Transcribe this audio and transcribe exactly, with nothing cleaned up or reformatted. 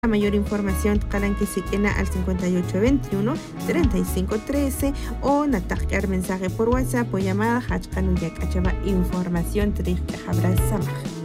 La mayor información calan que se queda al cincuenta y ocho veintiuno treinta y cinco trece o natacar mensaje por WhatsApp o llamada hachkanu yak achaba información trich que habrá samaj.